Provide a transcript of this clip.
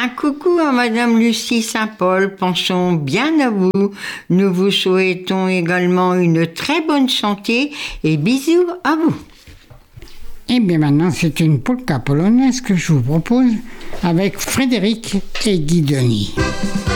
Un coucou à Madame Lucie Saint-Paul, pensons bien à vous. Nous vous souhaitons également une très bonne santé et bisous à vous. Et bien maintenant, c'est une polka polonaise que je vous propose avec Frédéric et Guy Denis.